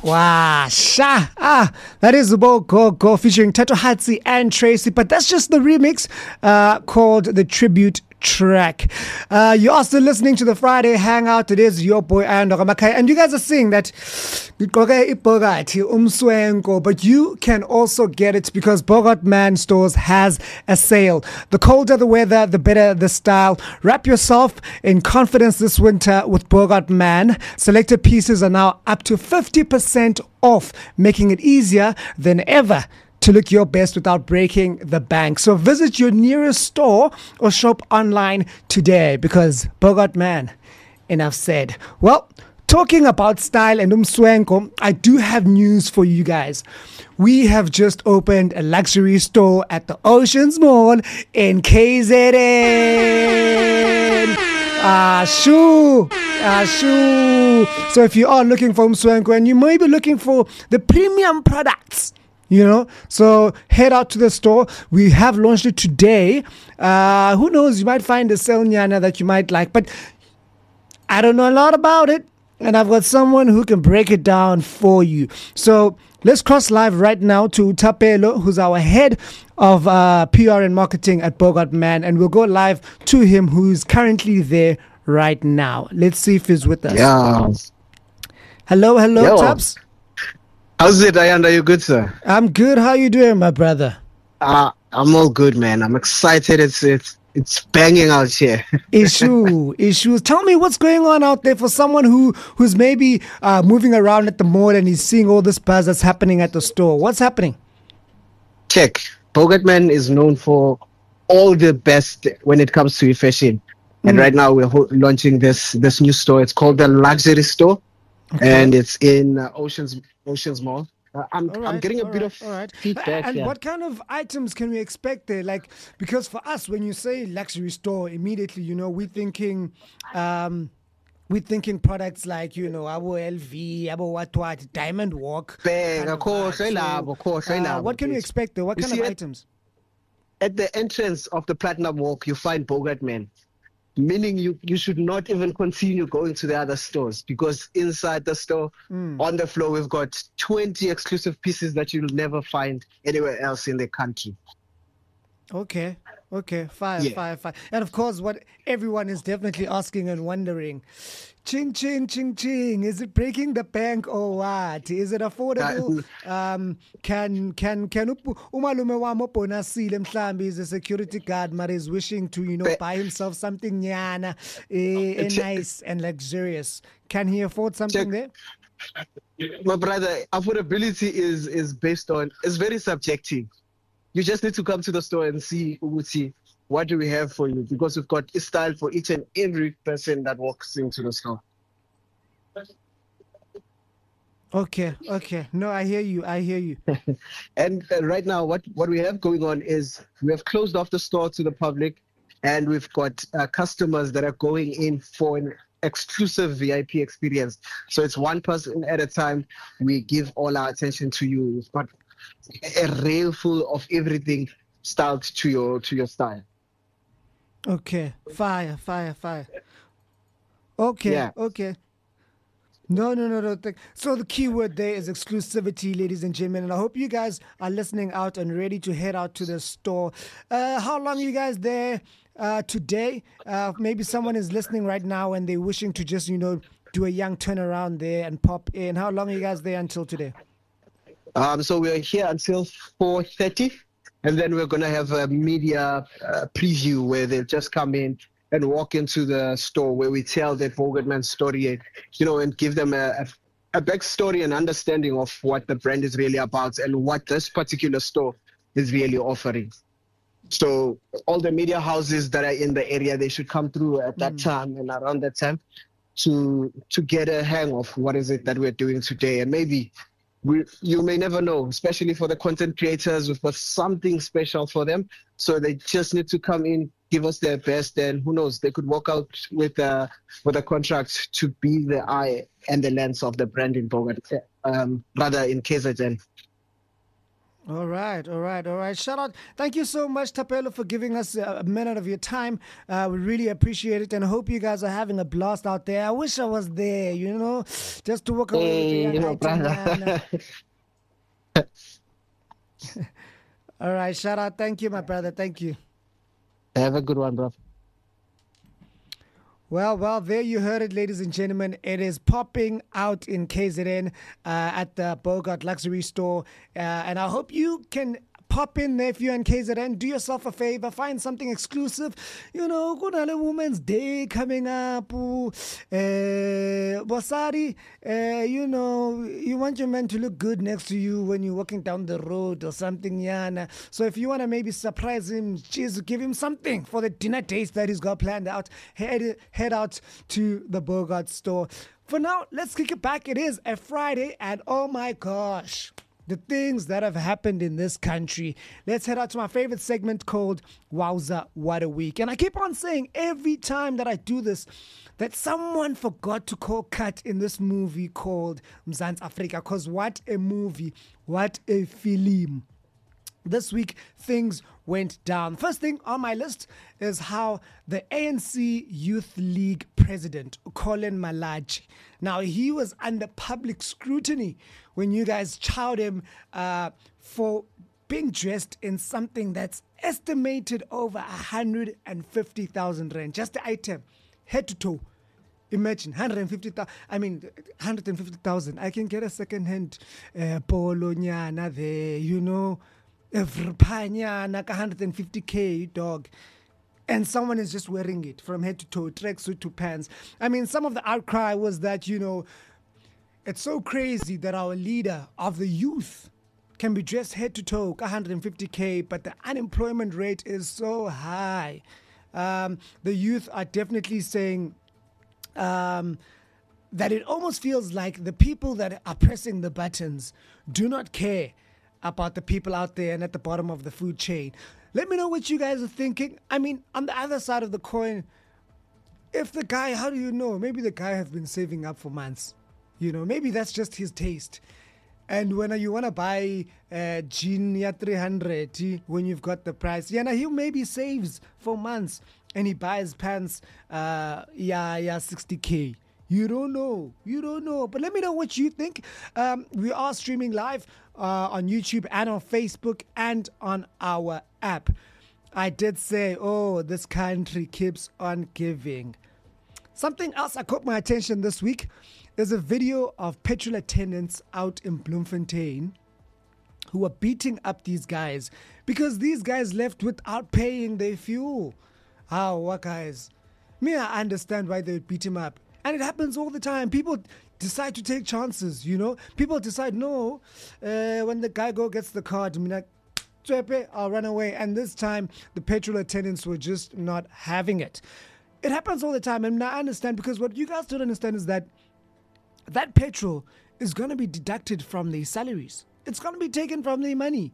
Wow, sha. That is Bo Go Go featuring Tato Hatsi and Tracy, but that's just the remix called the tribute track. You're also listening to the Friday Hangout. It is your boy Ando Ramakai, and you guys are seeing that but you can also get it because Bogart Man Stores has a sale. The colder the weather, the better the style. Wrap yourself in confidence this winter with Bogart Man. Selected pieces are now up to 50% off, making it easier than ever to look your best without breaking the bank. So visit your nearest store or shop online today because Bogart Man, enough said. Well, talking about style and umswenko, I do have news for you guys. We have just opened a luxury store at the Oceans Mall in KZN. Shoo. So if you are looking for umswenko and you may be looking for the premium products, so head out to the store. We have launched it today. Who knows, you might find a Selnyana that you might like, but I don't know a lot about it, and I've got someone who can break it down for you. So let's cross live right now to Tapelo, who's our head of PR and marketing at Bogart Man, and we'll go live to him, who's currently there right now. Let's see if he's with us. Yeah. Hello, Taps. How's it, Ayanda? You good, sir? I'm good. How you doing, my brother? I'm all good, man. I'm excited. It's banging out here. Issues. Tell me what's going on out there for someone who's maybe moving around at the mall and he's seeing all this buzz that's happening at the store. What's happening? Check. Bogart Man is known for all the best when it comes to fashion. And right now we're launching this new store. It's called the Luxury Store. Okay. And it's in Oceans Mall. I'm getting a bit of feedback. And what kind of items can we expect there? Like, because for us, when you say luxury store, immediately, we're thinking products like, our LV, our what, Diamond Walk. Bang, of course. What can we expect there? What kind of items? At the entrance of the Platinum Walk, you find Bogart Man. Meaning you should not even continue going to the other stores because inside the store, on the floor, we've got 20 exclusive pieces that you'll never find anywhere else in the country. Okay. Fire. And of course, what everyone is definitely asking and wondering, ching, is it breaking the bank or what? Is it affordable? Can umalume wami obonasile mhlambi is a security guard but is wishing to, buy himself something nyana, nice and luxurious. Can he afford something there? My brother, affordability is based on, it's very subjective. You just need to come to the store and see what do we have for you, because we've got a style for each and every person that walks into the store. Okay. No, I hear you. And right now, what we have going on is we have closed off the store to the public, and we've got customers that are going in for an exclusive VIP experience. So it's one person at a time. We give all our attention to you. We've got a rail full of everything styled to your style. Okay, fire. Okay. No. So the key word there is exclusivity, ladies and gentlemen, and I hope you guys are listening out and ready to head out to the store. How long are you guys there today? Maybe someone is listening right now and they're wishing to just, do a young turnaround there and pop in. How long are you guys there until today? So we're here until 4:30, and then we're going to have a media preview where they'll just come in and walk into the store where we tell the Bogart Man story, and give them a backstory and understanding of what the brand is really about and what this particular store is really offering. So all the media houses that are in the area, they should come through at that time and around that time to get a hang of what is it that we're doing today. And maybe you may never know, especially for the content creators, we've got something special for them. So they just need to come in, give us their best, and who knows, they could walk out with a contract to be the eye and the lens of the brand in Bogart, rather in KZN. All right, all right, all right. Shout out. Thank you so much, Tapelo, for giving us a minute of your time. We really appreciate it and hope you guys are having a blast out there. I wish I was there, just to walk away with a Hey, young brother. Haitian. All right, shout out. Thank you, my brother. Thank you. Have a good one, bro. Well, there you heard it, ladies and gentlemen. It is popping out in KZN at the Bogart Luxury Store. And I hope you can pop in there if you're in KZN. Do yourself a favor, find something exclusive. Kunale Women's Day coming up. Bosari, you want your man to look good next to you when you're walking down the road or something, Yana. So if you want to maybe surprise him, just give him something for the dinner dates that he's got planned out. Head out to the Bogart store. For now, let's kick it back. It is a Friday, and oh my gosh, the things that have happened in this country. Let's head out to my favorite segment called Wowza What a Week. And I keep on saying every time that I do this that someone forgot to call cut in this movie called Mzansi Afrika. Because what a movie, what a film. This week, things went down. First thing on my list is how the ANC Youth League president, Colin Malachi, now he was under public scrutiny when you guys chowed him for being dressed in something that's estimated over 150,000 rand. Just the item, head to toe. Imagine 150,000. I mean, 150,000. I can get a second-hand polo nyana there, Panyana, 150K, dog. And someone is just wearing it from head to toe, tracksuit to pants. I mean, some of the outcry was that, it's so crazy that our leader of the youth can be dressed head to toe, 150K, but the unemployment rate is so high. The youth are definitely saying that it almost feels like the people that are pressing the buttons do not care about the people out there and at the bottom of the food chain. Let me know what you guys are thinking. I mean, on the other side of the coin, if the guy, how do you know? Maybe the guy has been saving up for months. Maybe that's just his taste. And when you want to buy jean 300, when you've got the price, he maybe saves for months and he buys pants 60K. You don't know. But let me know what you think. We are streaming live on YouTube and on Facebook and on our app. I did say, this country keeps on giving. Something else that caught my attention this week is a video of petrol attendants out in Bloemfontein who are beating up these guys because these guys left without paying their fuel. What guys? I understand why they would beat him up. And it happens all the time. People decide to take chances, People decide, no, when the guy gets the card, I'll run away. And this time, the petrol attendants were just not having it. It happens all the time. And I understand, because what you guys don't understand is that petrol is going to be deducted from their salaries. It's going to be taken from their money,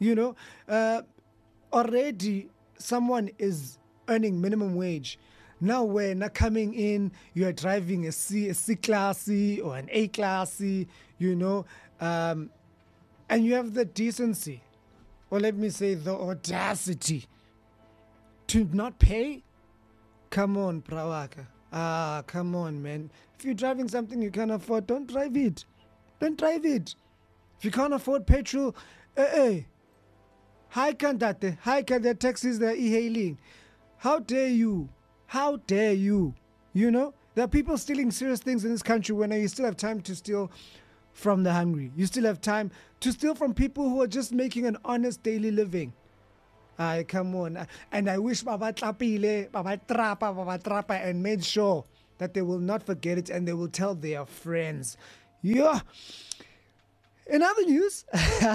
Already, someone is earning minimum wage. Now when coming in, you are driving a C class or an A class, and you have the decency, or let me say the audacity, to not pay. Come on, Prawaka. Come on, man. If you're driving something you can't afford, don't drive it. If you can't afford petrol, hike on that. Hike on the taxis, the e-hailing. How dare you? There are people stealing serious things in this country when you still have time to steal from the hungry. You still have time to steal from people who are just making an honest daily living. Come on. And I wish Baba Trapa, and made sure that they will not forget it and they will tell their friends. Yeah. In other news,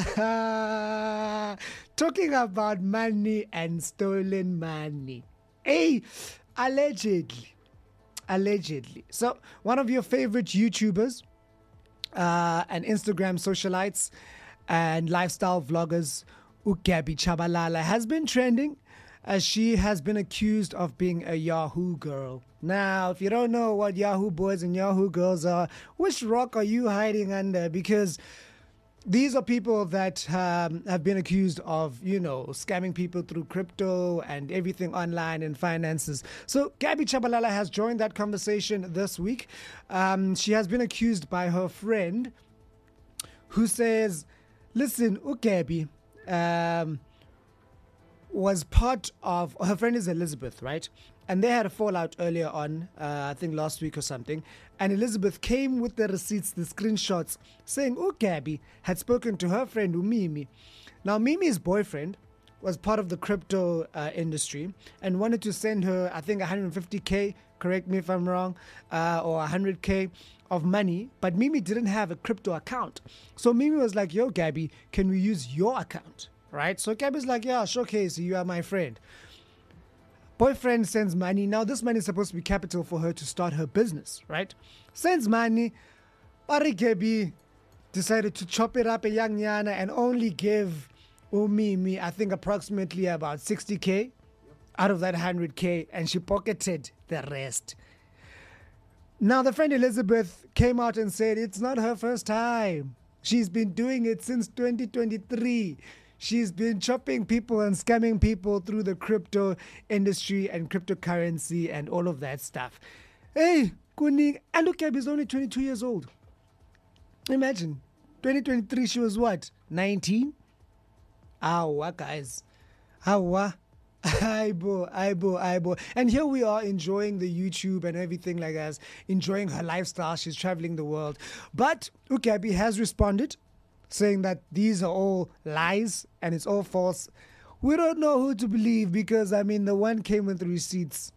talking about money and stolen money. Hey, allegedly. So, one of your favorite YouTubers and Instagram socialites and lifestyle vloggers, Gabby Chabalala, has been trending as she has been accused of being a Yahoo girl. Now, if you don't know what Yahoo boys and Yahoo girls are, which rock are you hiding under? Because these are people that have been accused of, scamming people through crypto and everything online and finances. So Gabby Chabalala has joined that conversation this week. She has been accused by her friend who says, listen, Gabby was part of, her friend is Elizabeth, right? And they had a fallout earlier on, I think last week or something. And Elizabeth came with the receipts, the screenshots, saying, Gabby had spoken to her friend Mimi. Now, Mimi's boyfriend was part of the crypto industry and wanted to send her, I think, 150K, correct me if I'm wrong, or 100K of money. But Mimi didn't have a crypto account. So Mimi was like, yo, Gabby, can we use your account? Right? So Gabby's like, yeah, showcase, you are my friend. Boyfriend sends money. Now, this money is supposed to be capital for her to start her business, right? Sends money. But Gabby decided to chop it up a young Yana and only give Mimi, I think, approximately about 60K out of that 100K. And she pocketed the rest. Now, the friend Elizabeth came out and said it's not her first time. She's been doing it since 2023. She's been chopping people and scamming people through the crypto industry and cryptocurrency and all of that stuff. Hey, Kuning, and look, Gabby is only 22 years old. Imagine, 2023, she was what, 19? Awa, guys. Awa. Aibo. And here we are enjoying the YouTube and everything like that, enjoying her lifestyle. She's traveling the world. But Gabby has responded, saying that these are all lies and it's all false. We don't know who to believe because, the one came with receipts.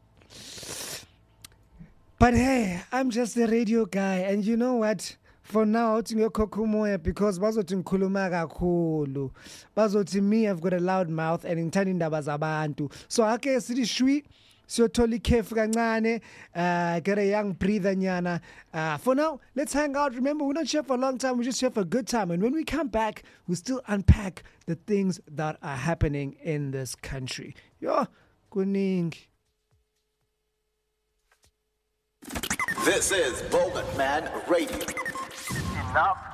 But hey, I'm just a radio guy. And you know what? For now, it's Kokumoya because bazothi ngikhuluma kakhulu. Bazothi me, I've got a loud mouth and ngithanda indaba zabantu. So ake sithi shwi siyothola ikhefu kancane, get a young breather nyana. For now, let's hang out. Remember, we're not here for a long time, we're just here for a good time. And when we come back, we'll still unpack the things that are happening in this country. Yo, kuning. This is Bowman Man Radio. Enough